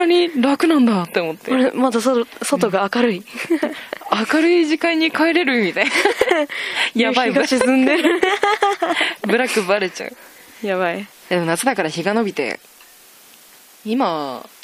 なに楽なんだって思って。 あれ、まだ外が明るい。 明るい時間に帰れるみたいな。やばい、 日が沈んでる。 ブラックバレちゃう。 やばい。 でも夏だから日が伸びて、今、